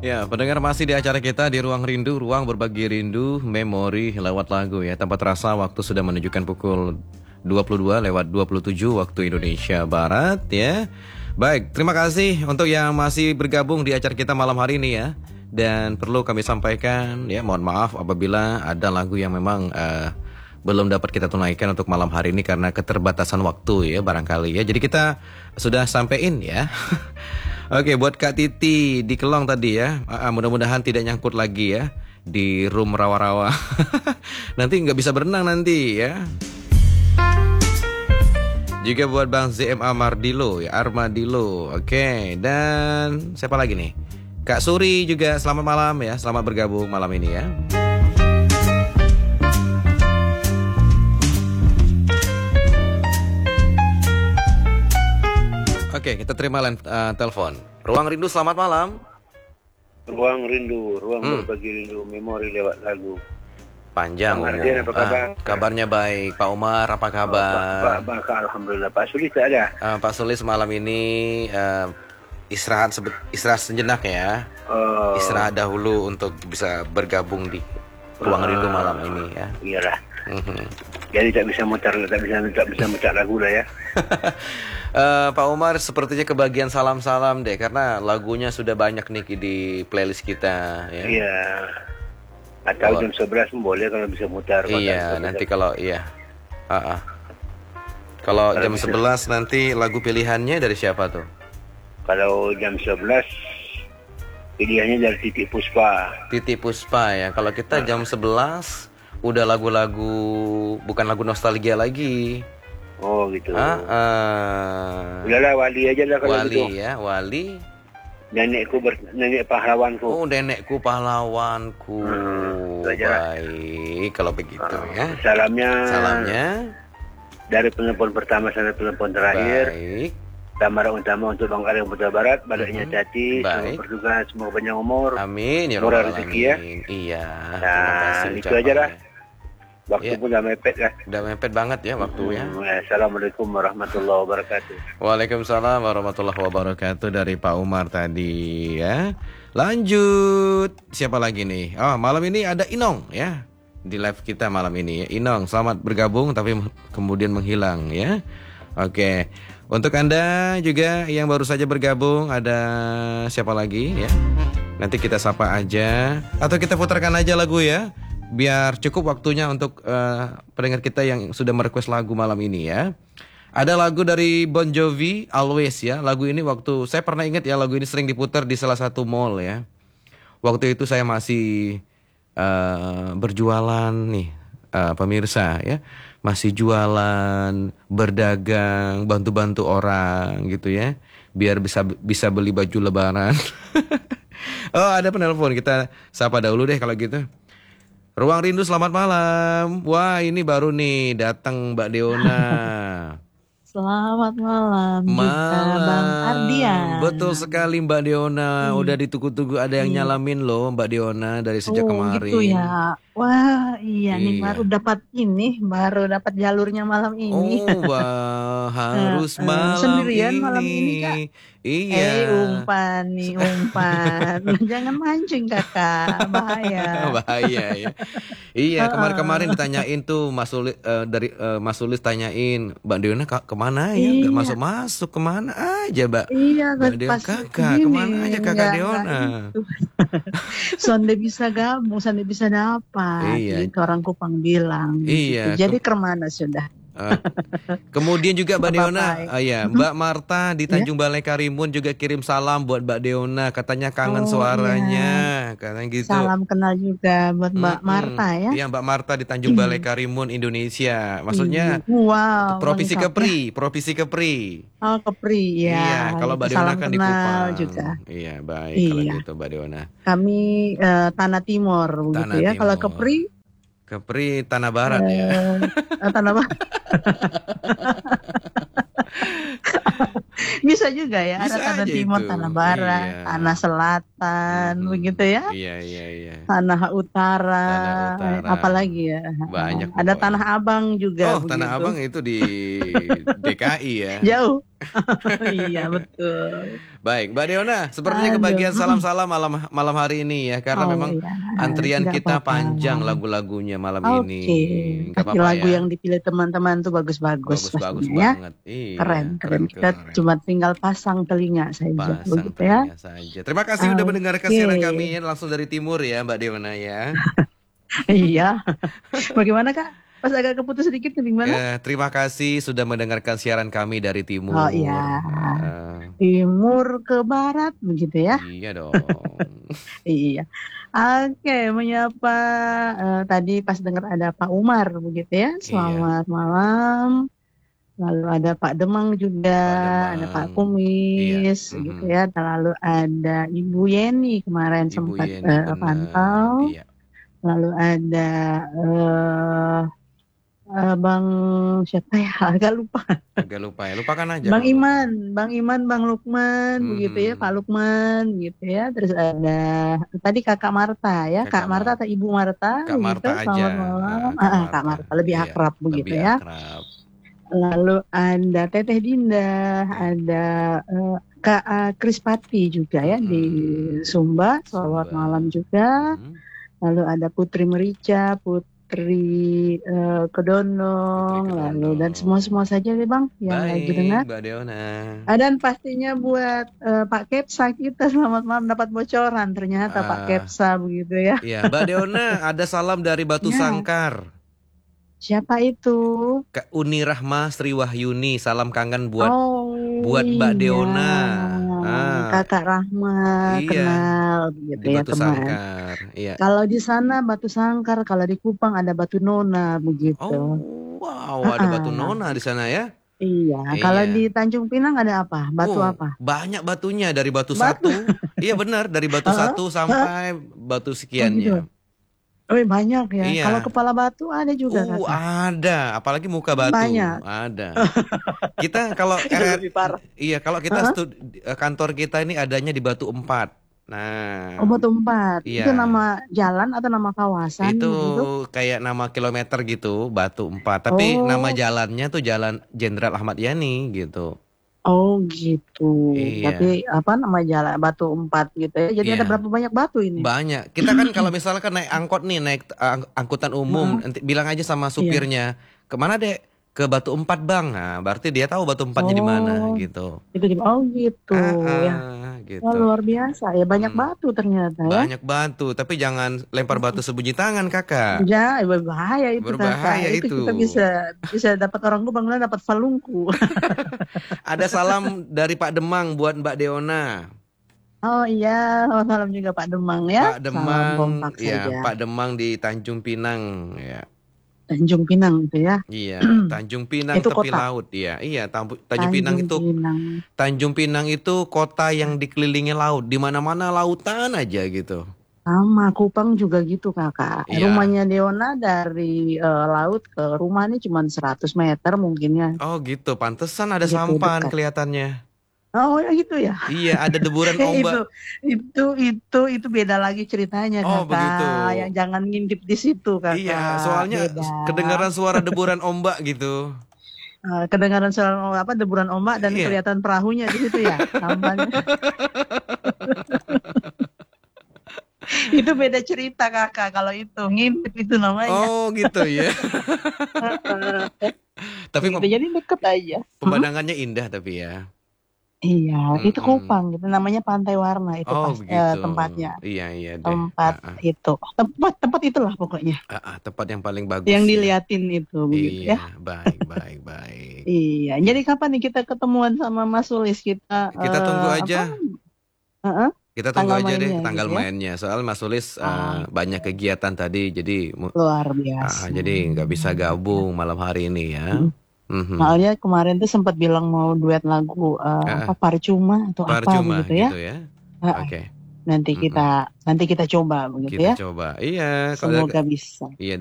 Ya, pendengar masih di acara kita di Ruang Rindu, ruang berbagi rindu, memori lewat lagu ya. Tanpa terasa waktu sudah menunjukkan pukul 22 lewat 27 waktu Indonesia Barat ya. Baik, terima kasih untuk yang masih bergabung di acara kita malam hari ini ya. Dan perlu kami sampaikan ya, mohon maaf apabila ada lagu yang memang belum dapat kita tunaikan untuk malam hari ini karena keterbatasan waktu ya barangkali ya. Jadi kita sudah sampein ya. Oke, buat Kak Titi di Kelong tadi ya, mudah-mudahan tidak nyangkut lagi ya di room rawa-rawa. Nanti nggak bisa berenang nanti ya. Juga buat Bang ZMA Mardilo ya, Armadilo. Oke, dan siapa lagi nih? Kak Suri juga selamat malam ya, selamat bergabung malam ini ya. Oke, kita terima telepon. Ruang Rindu, selamat malam. Ruang Rindu, ruang berbagi rindu, memori lewat lagu. Panjang. Bang Ardian, apa kabar? Kabarnya baik. Pak Umar, apa kabar? Pak, alhamdulillah. Pak Sulis tak ada? Pak Sulis malam ini istirahat sejenak ya. Istirahat dahulu untuk bisa bergabung di Ruang Rindu malam ini ya. Iyalah. Jadi tak bisa mutar lagu lah ya. Pak Umar sepertinya kebagian salam-salam deh karena lagunya sudah banyak nih di playlist kita ya. Iya. Atau jam 11 boleh kalau bisa mutar. Iya, nanti kalau iya. Kalau jam 11 nanti lagu pilihannya dari siapa tuh? Kalau jam 11 pilihannya dari Titi Puspa. Titi Puspa ya. Kalau kita jam 11 udah lagu-lagu bukan lagu nostalgia lagi. Oh gitu. Udahlah Wali aja lah kalau Wali gitu. Ya, Wali. Nenek pahlawanku. Oh, nenekku pahlawanku. Baik, kalau begitu ya. Salamnya dari penelpon pertama sampai penelpon terakhir. Baik. Tamara utama untuk Bang Arya Putra Barat, badannya Cati, semoga bertugas, semoga panjang umur. Amin ya rabbal alamin. Rezeki ya. Iya. Nah, itu aja lah. Waktu pun udah mepet lah. Udah mepet banget ya waktunya. Assalamualaikum warahmatullahi wabarakatuh. Waalaikumsalam warahmatullahi wabarakatuh dari Pak Umar tadi ya. Lanjut. Siapa lagi nih? Oh, malam ini ada Inong ya. Di live kita malam ini ya. Inong, selamat bergabung tapi kemudian menghilang ya. Oke. Untuk Anda juga yang baru saja bergabung, ada siapa lagi ya? Nanti kita sapa aja atau kita putarkan aja lagu ya. Biar cukup waktunya untuk pendengar kita yang sudah merequest lagu malam ini ya. Ada lagu dari Bon Jovi, Always ya. Lagu ini waktu saya pernah ingat ya, lagu ini sering diputar di salah satu mall ya. Waktu itu saya masih berjualan nih pemirsa ya. Masih jualan, berdagang, bantu-bantu orang gitu ya. Biar bisa beli baju lebaran. Oh, ada penelpon, kita sapa dahulu deh kalau gitu. Ruang Rindu, selamat malam. Wah, ini baru nih datang Mbak Deona. Selamat malam juga Bang Ardian. Betul sekali Mbak Deona. Udah ditunggu-tunggu ada yang nyalamin loh Mbak Deona dari sejak kemarin. Gitu ya. Wah iya nih baru dapat jalurnya malam ini. Oh wah, harus malam sendirian ini. Malam ini Kak. Iya. Umpan. Jangan mancing Kakak, bahaya. Bahaya ya. Iya, kemarin ditanyain tuh Mas Sulis tanyain, Mbak Deona kemana ya? Gak masuk kemana aja Mbak? Iya, Mbak Deona kakak, kemana aja kakak Deona? Sonde bisa gabung, sonde bisa dapat. Iya. Gitu orang Kupang bilang. Iya. Gitu. Jadi kemana sudah? Kemudian juga Mbak Deona, Mbak Marta di Tanjung Balai Karimun juga kirim salam buat Mbak Deona, katanya kangen suaranya, katanya gitu. Salam kenal juga buat Mbak Marta ya. Iya, Mbak Marta di Tanjung Balai Karimun, Indonesia. Maksudnya Provinsi Kepri. Oh, Kepri ya. Iya, kalau Mbak Deona kan di Kupang juga. Iya, baik kalau gitu Mbak Deona. Kami Tanah Timur begitu ya. Kalau Kepri Tanah Barat ya. Tanah Barat. Bisa juga ya, Bisa ada tanah aja timur, itu. tanah barat, Iya. tanah selatan, begitu ya. Iya, iya, iya. Tanah utara, Tanah utara. apalagi ya. Banyak Ada pokoknya. tanah abang juga Oh, Tanah begitu. Abang itu di DKI ya. Jauh. Iya betul. Baik, Mbak Deona, sepertinya Aduh. kebagian salam-salam malam hari ini ya, karena Oh memang iya, antrian nggak kita apa-apa. panjang lagu-lagunya malam ini. Oke, Nggak tapi apa-apa lagu ya. yang dipilih teman-teman tuh bagus-bagus Bagus-bagus pastinya ya. banget. Iya, Keren. Kita keren. cuma tinggal pasang telinga saja, Pasang begitu ya. telinga saja. Terima kasih udah mendengarkan Oke. siaran kami ya, langsung dari timur ya, Mbak Deona ya. Iya. Bagaimana Kak? Pas agak keputus sedikit gimana? Terima kasih sudah mendengarkan siaran kami dari timur. Oh iya. Timur ke barat begitu ya. Iya dong. Iya. Oke, menyapa tadi pas dengar ada Pak Umar begitu ya. Selamat malam. Lalu ada Pak Demang juga, ada Pak Kumis, gitu ya. Lalu ada Ibu Yeni kemarin sempat pantau. Iya. Lalu ada Bang siapa ya? Agak lupa ya. Lupakan aja. Bang Iman, Bang Lukman, begitu ya, Pak Lukman, gitu ya. Terus ada tadi Kakak Marta ya, Kak Marta atau Ibu Marta, Kak Marta gitu. aja. Selamat malam. Kak Marta lebih akrab begitu ya. Akrab. Lalu ada Teteh Dinda, ada Kak Krispati juga ya di Sumba, selamat malam juga. Lalu ada Putri Merica, Putri Kedonong, lalu dan semua saja deh Bang yang lagi dengar. Mbak Deona. Dan pastinya buat Pak Kepsa kita selamat malam, dapat bocoran ternyata Pak Kepsa begitu ya. Iya, Mbak Deona ada salam dari Batu Sangkar. Siapa itu? Kak Uni Rahma Sri Wahyuni, salam kangen buat Mbak Deona. Kakak Rahma kenal gitu di ya Batu teman. Sangkar. Iya. Kalau di sana Batu Sangkar, kalau di Kupang ada Batu Nona begitu. Oh, wow, ada Batu Nona di sana ya? Iya. Kalau di Tanjung Pinang ada apa? Batu apa? Banyak batunya dari batu 1. Iya benar, dari batu 1 sampai batu sekiannya. Oh banyak ya. Iya. Kalau kepala batu ada juga. Ada, apalagi muka batu. Banyak. Ada. Kita kalau lebih parah. Iya, kalau kita kantor kita ini adanya di Batu 4. Nah. Oh, Batu 4. Iya. Itu nama jalan atau nama kawasan? Itu gitu? kayak nama kilometer gitu, Batu 4. Tapi nama jalannya tuh Jalan Jenderal Ahmad Yani gitu. Oh gitu. Iya. Tapi apa nama jalan Batu 4 gitu ya. Jadi ada berapa banyak batu ini? Banyak. Kita kan kalau misalkan naik angkot nih, naik angkutan umum, nanti bilang aja sama supirnya, kemana Dek? Ke Batu 4 Bang. Nah, berarti dia tahu Batu 4-nya di mana gitu. Itu gitu ya. Gitu. Wah, luar biasa ya, banyak batu ternyata ya. Banyak batu, tapi jangan lempar batu sebunyi tangan Kakak. Ya, berbahaya itu. Berbahaya Kakak. Itu kita bisa dapat orang Kupang, dapat falungku. Ada salam dari Pak Demang buat Mbak Deona. Oh iya, selamat malam juga Pak Demang ya. Pak Demang, saja. Pak Demang di Tanjung Pinang ya. Tanjung Pinang itu ya. Iya, Tanjung Pinang itu tepi kota. Laut ya. Iya, Tanjung Pinang itu Tanjung Pinang itu kota yang dikelilingi laut, di mana-mana lautan aja gitu. Sama Kupang juga gitu Kakak. Iya. Rumahnya Deona dari laut ke rumah ini cuma 100 meter mungkin ya. Oh gitu, pantesan ada gitu, sampan dekat. Kelihatannya. Oh ya gitu ya. Iya, ada deburan ombak. itu beda lagi ceritanya Kakak. Begitu. Yang jangan ngintip di situ Kakak. Iya, soalnya kedengaran suara deburan ombak gitu. Kedengaran suara deburan ombak dan kelihatan perahunya di situ ya. Sampannya. Itu beda cerita Kakak kalau itu ngintip itu namanya. Oh gitu ya. Tapi gitu, jadi deket aja. Pemandangannya indah tapi ya. Iya, itu Kupang gitu, namanya Pantai Warna itu tempatnya. Iya deh. Itu tempat itulah pokoknya. Tempat yang paling bagus. Yang diliatin itu begitu ya. Baik. Iya, jadi kapan nih kita ketemuan sama Mas Sulis kita? Kita tunggu aja. Kita tunggu aja deh tanggal gitu mainnya. Soal Mas Sulis banyak kegiatan tadi, jadi luar biasa. Jadi nggak bisa gabung malam hari ini ya. Soalnya kemarin tuh sempat bilang mau duet lagu Parcuma atau apa gitu ya. Oke. Nanti kita coba begitu ya. Kita coba. Iya, semoga bisa. Iya,